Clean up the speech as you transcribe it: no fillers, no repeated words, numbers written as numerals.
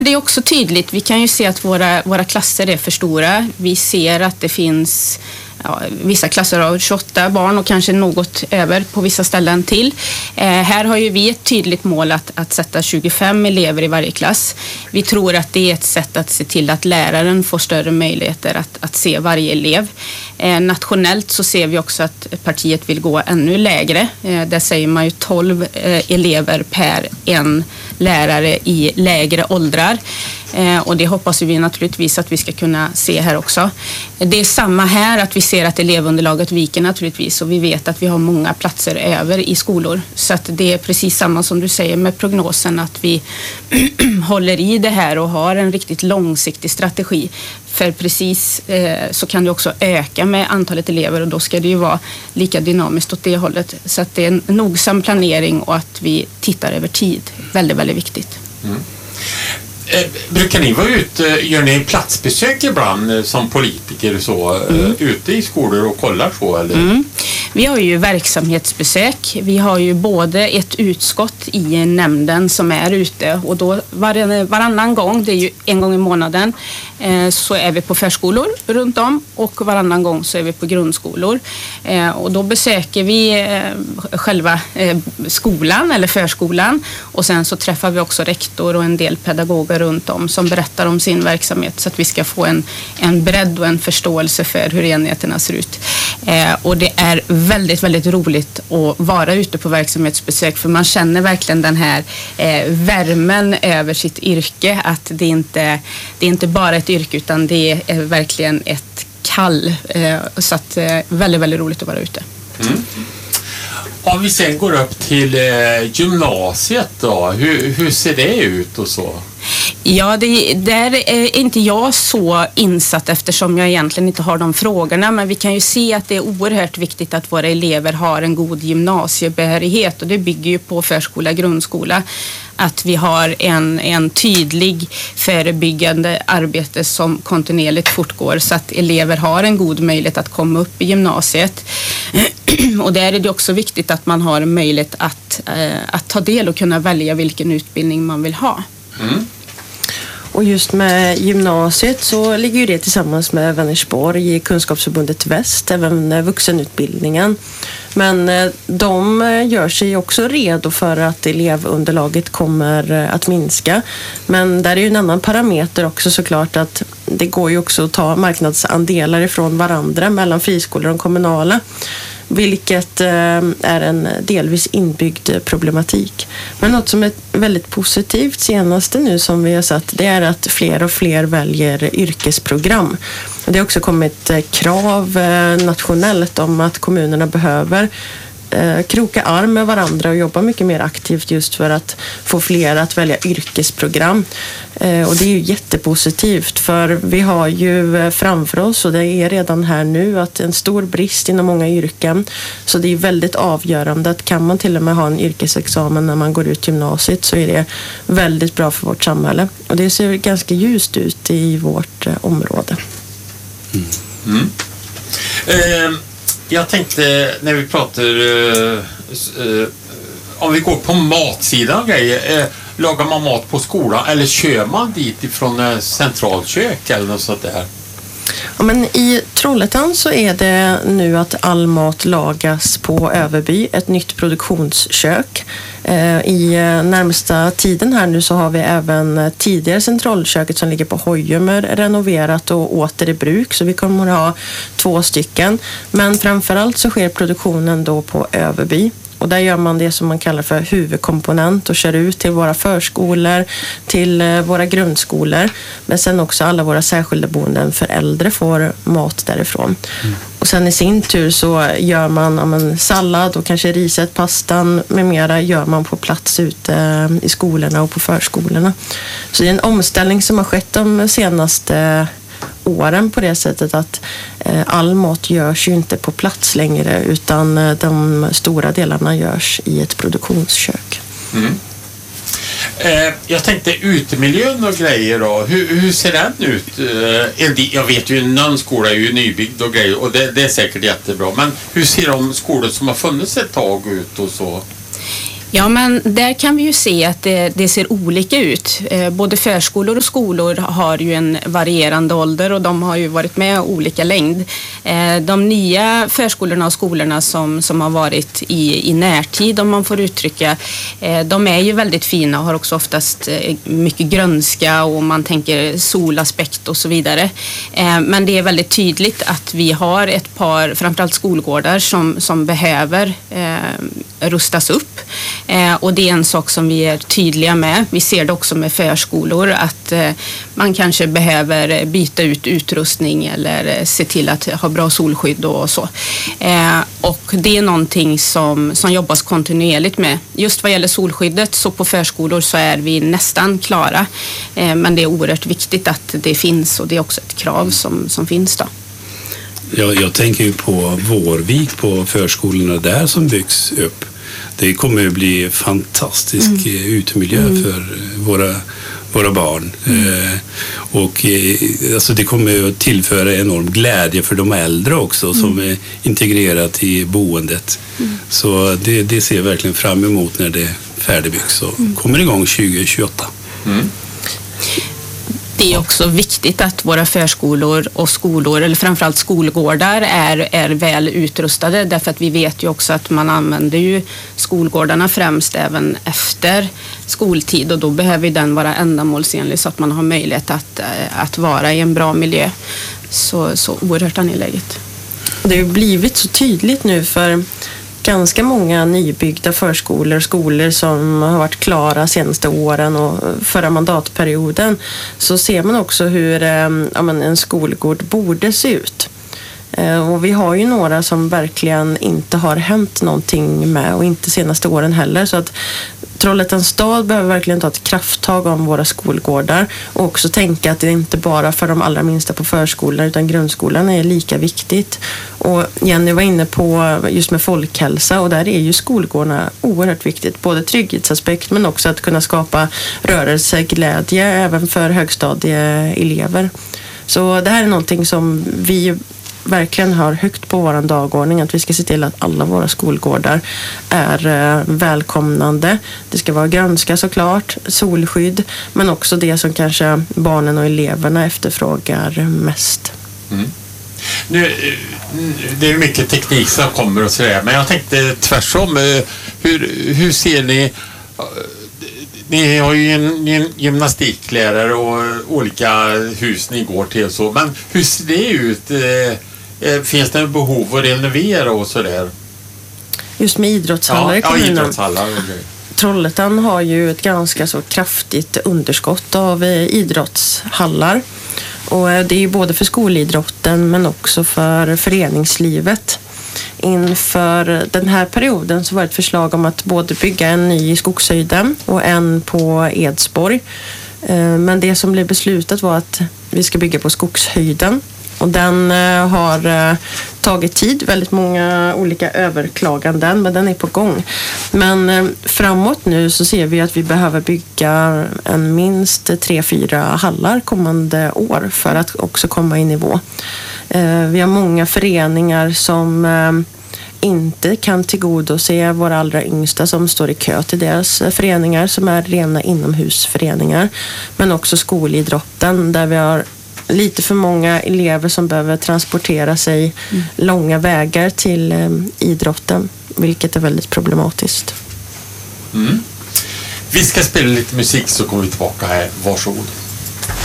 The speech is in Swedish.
Det är också tydligt. Vi kan ju se att våra klasser är för stora. Vi ser att det finns vissa klasser av 28 barn och kanske något över på vissa ställen till. Här har ju vi ett tydligt mål att sätta 25 elever i varje klass. Vi tror att det är ett sätt att se till att läraren får större möjligheter att se varje elev. Nationellt så ser vi också att partiet vill gå ännu lägre. Där säger man ju 12 elever per en lärare i lägre åldrar. Och det hoppas vi naturligtvis att vi ska kunna se här också. Det är samma här, att vi ser att elevunderlaget viker naturligtvis, och vi vet att vi har många platser över i skolor. Så att det är precis samma som du säger med prognosen, att vi håller i det här och har en riktigt långsiktig strategi. För precis så kan det också öka med antalet elever, och då ska det ju vara lika dynamiskt åt det hållet. Så att det är en nogsam planering och att vi tittar över tid. Väldigt, väldigt viktigt. Mm. Brukar ni vara ute, gör ni platsbesök ibland som politiker så, ute i skolor och kollar så? Eller? Vi har ju verksamhetsbesök. Vi har ju både ett utskott i nämnden som är ute, och då varannan gång, det är ju en gång i månaden, så är vi på förskolor runt om, och varannan gång så är vi på grundskolor. Och då besöker vi själva skolan eller förskolan, och sen så träffar vi också rektor och en del pedagoger runt om som berättar om sin verksamhet, så att vi ska få en bredd och en förståelse för hur enheterna ser ut. Och det är väldigt, väldigt roligt att vara ute på verksamhetsbesök, för man känner verkligen den här värmen över sitt yrke, att det är inte bara ett yrke, utan det är verkligen ett kall. Så att väldigt, väldigt roligt att vara ute. Mm. Om vi sen går upp till gymnasiet då, hur ser det ut och så? Ja, där är inte jag så insatt, eftersom jag egentligen inte har de frågorna, men vi kan ju se att det är oerhört viktigt att våra elever har en god gymnasiebehörighet, och det bygger ju på förskola, grundskola, att vi har en tydlig förebyggande arbete som kontinuerligt fortgår, så att elever har en god möjlighet att komma upp i gymnasiet. Och där är det också viktigt att man har möjlighet att ta del och kunna välja vilken utbildning man vill ha. Mm. Och just med gymnasiet så ligger ju det tillsammans med Vänersborg i Kunskapsförbundet Väst, även vuxenutbildningen. Men de gör sig också redo för att elevunderlaget kommer att minska. Men där är ju en annan parameter också såklart, att det går ju också att ta marknadsandelar ifrån varandra mellan friskolor och kommunala, vilket är en delvis inbyggd problematik. Men något som är väldigt positivt senaste nu som vi har sett, det är att fler och fler väljer yrkesprogram. Det har också kommit krav nationellt om att kommunerna behöver kroka arm med varandra och jobba mycket mer aktivt just för att få fler att välja yrkesprogram. Och det är ju jättepositivt, för vi har ju framför oss, och det är redan här nu, att en stor brist inom många yrken. Så det är väldigt avgörande att kan man till och med ha en yrkesexamen när man går ut gymnasiet, så är det väldigt bra för vårt samhälle. Och det ser ganska ljust ut i vårt område. Jag tänkte när vi pratar om vi går på matsidan grejer, lagar man mat på skolan eller kör man dit ifrån centralkök eller något sånt där? Ja, men i Trollhättan så är det nu att all mat lagas på Överby, ett nytt produktionskök. I närmsta tiden här nu så har vi även tidigare centralköket som ligger på Hojummer renoverat och åter i bruk, så vi kommer att ha 2 stycken. Men framförallt så sker produktionen då på Överby. Och där gör man det som man kallar för huvudkomponent och kör ut till våra förskolor, till våra grundskolor. Men sen också alla våra särskilda boenden för äldre får mat därifrån. Och sen i sin tur så gör man sallad och kanske riset, pastan med mera gör man på plats ute i skolorna och på förskolorna. Så det är en omställning som har skett de senaste åren på det sättet att all mat görs ju inte på plats längre, utan de stora delarna görs i ett produktionskök. Jag tänkte utemiljön och grejer då. Hur ser den ut? Jag vet ju någon skola är ju nybyggd och grejer, och det är säkert jättebra. Men hur ser de skolor som har funnits ett tag ut och så? Ja, men där kan vi ju se att det ser olika ut. Både förskolor och skolor har ju en varierande ålder och de har ju varit med olika längd. De nya förskolorna och skolorna som har varit i närtid, om man får uttrycka, de är ju väldigt fina och har också oftast mycket grönska och man tänker solaspekt och så vidare. Men det är väldigt tydligt att vi har ett par, framförallt skolgårdar, som behöver rustas upp. Och det är en sak som vi är tydliga med. Vi ser det också med förskolor att man kanske behöver byta ut utrustning eller se till att ha bra solskydd och så. Och det är någonting som jobbas kontinuerligt med. Just vad gäller solskyddet så på förskolor så är vi nästan klara. Men det är oerhört viktigt att det finns och det är också ett krav som finns då. Jag tänker ju på Vårvik på förskolorna där som byggs upp. Det kommer att bli fantastisk utemiljö för våra barn. Och alltså det kommer att tillföra enorm glädje för de äldre också som är integrerat i boendet. Så det ser jag verkligen fram emot när det färdigbyggs och kommer igång 2028. Det är också viktigt att våra förskolor och skolor, eller framförallt skolgårdar, är väl utrustade, därför att vi vet ju också att man använder ju skolgårdarna främst även efter skoltid och då behöver den vara ändamålsenlig så att man har möjlighet att vara i en bra miljö. Så oerhört angeläget. Det har blivit så tydligt nu för ganska många nybyggda förskolor och skolor som har varit klara senaste åren och förra mandatperioden, så ser man också hur en skolgård borde se ut. Och vi har ju några som verkligen inte har hänt någonting med och inte senaste åren heller, så att Trollhättans stad behöver verkligen ta ett krafttag om våra skolgårdar och också tänka att det inte bara för de allra minsta på förskolan utan grundskolan är lika viktigt. Och Jenny var inne på just med folkhälsa och där är ju skolgårdarna oerhört viktigt, både trygghetsaspekt men också att kunna skapa rörelseglädje även för högstadieelever. Så det här är någonting som vi verkligen har högt på vår dagordning, att vi ska se till att alla våra skolgårdar är välkomnande. Det ska vara grönska såklart, solskydd, men också det som kanske barnen och eleverna efterfrågar mest. Nu, det är mycket teknik som kommer och sådär, men jag tänkte tvärsom. Hur ser ni? Ni har ju en gymnastiklärare och olika hus ni går till och så, men hur ser det ut? Finns det en behov att renovera och sådär? Just med idrottshallar i kommunen. Ja, idrottshallar. Okay. Trollhättan har ju ett ganska så kraftigt underskott av idrottshallar. Och det är ju både för skolidrotten men också för föreningslivet. Inför den här perioden så var det ett förslag om att både bygga en ny i Skogshöjden och en på Edsborg. Men det som blev beslutat var att vi ska bygga på Skogshöjden. Och den har tagit tid, väldigt många olika överklaganden, men den är på gång. Men framåt nu så ser vi att vi behöver bygga en minst 3-4 hallar kommande år för att också komma i nivå. Vi har många föreningar som inte kan tillgodose våra allra yngsta som står i kö till deras föreningar som är rena inomhusföreningar. Men också skolidrotten där vi har lite för många elever som behöver transportera sig långa vägar till idrotten, vilket är väldigt problematiskt. Vi ska spela lite musik så kommer vi tillbaka här. Varsågod.